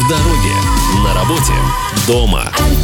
дороге, на работе, дома.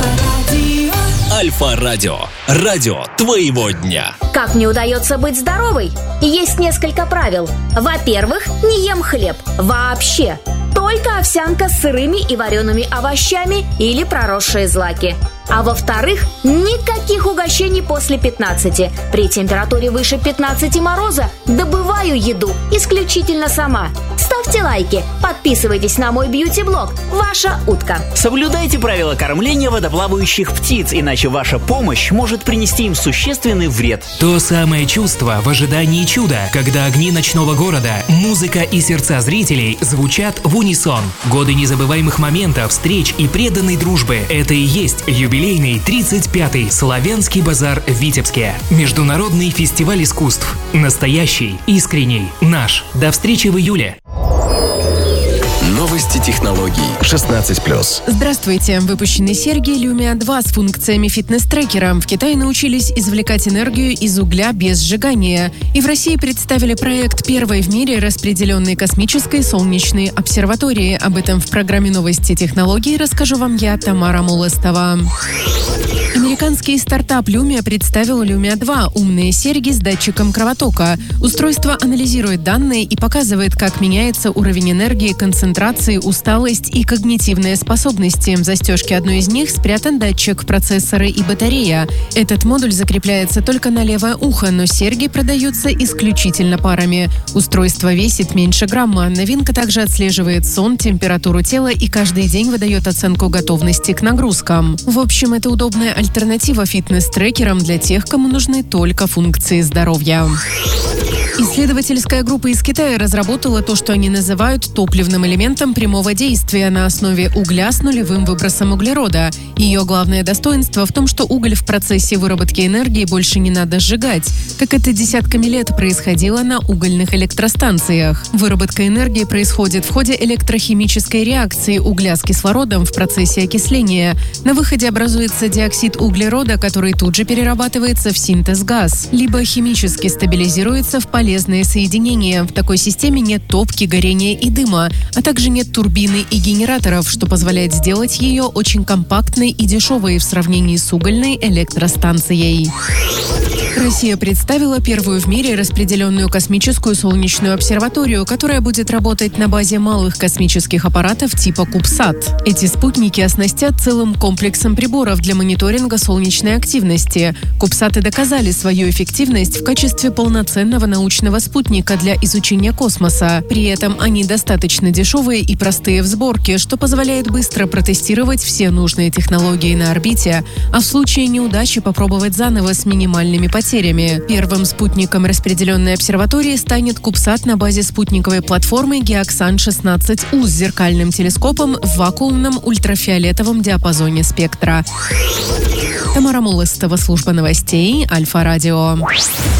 Альфа-радио. Радио твоего дня. Как мне удается быть здоровой? Есть несколько правил. Во-первых, не ем хлеб. Вообще. Только овсянка с сырыми и вареными овощами или проросшие злаки. А во-вторых, никаких угощений после 15. При температуре выше 15 мороза добываю еду исключительно сама. Ставьте лайки, подписывайтесь на мой бьюти-блог «Ваша утка». Соблюдайте правила кормления водоплавающих птиц, иначе ваша помощь может принести им существенный вред. То самое чувство в ожидании чуда, когда огни ночного города, музыка и сердца зрителей звучат в унисон. Годы незабываемых моментов, встреч и преданной дружбы – это и есть юбилейный 35-й Славянский базар в Витебске. Международный фестиваль искусств. Настоящий, искренний, наш. До встречи в июле. Новости технологий 16+. Здравствуйте! Выпущены серьги Lumia 2 с функциями фитнес-трекера. В Китае научились извлекать энергию из угля без сжигания. И в России представили проект первой в мире распределенной космической солнечной обсерватории. Об этом в программе «Новости технологий» расскажу вам я, Тамара Молостова. Американский стартап Lumia представил Lumia 2 – умные серьги с датчиком кровотока. Устройство анализирует данные и показывает, как меняется уровень энергии, концентрации, усталость и когнитивные способности. В застежке одной из них спрятан датчик, процессоры и батарея. Этот модуль закрепляется только на левое ухо, но серьги продаются исключительно парами. Устройство весит меньше грамма. Новинка также отслеживает сон, температуру тела и каждый день выдает оценку готовности к нагрузкам. В общем, это удобная альтернатива фитнес-трекерам для тех, кому нужны только функции здоровья. Исследовательская группа из Китая разработала то, что они называют топливным элементом прямого действия на основе угля с нулевым выбросом углерода. Ее главное достоинство в том, что уголь в процессе выработки энергии больше не надо сжигать, как это десятками лет происходило на угольных электростанциях. Выработка энергии происходит в ходе электрохимической реакции угля с кислородом в процессе окисления. На выходе образуется диоксид углерода, который тут же перерабатывается в синтез-газ, либо химически стабилизируется в полезные соединения. В такой системе нет топки, горения и дыма, а также нет турбины и генераторов, что позволяет сделать ее очень компактной и дешевой в сравнении с угольной электростанцией. Россия представила первую в мире распределенную космическую солнечную обсерваторию, которая будет работать на базе малых космических аппаратов типа CubeSat. Эти спутники оснастят целым комплексом приборов для мониторинга солнечной активности. CubeSat доказали свою эффективность в качестве полноценного научного спутника для изучения космоса. При этом они достаточно дешевые и простые в сборке, что позволяет быстро протестировать все нужные технологии на орбите, а в случае неудачи попробовать заново с минимальными потерями. Первым спутником распределенной обсерватории станет CubeSat на базе спутниковой платформы Geoxan-16U с зеркальным телескопом в вакуумном ультрафиолетовом диапазоне спектра. Тамара Молостова, служба новостей Альфа-радио.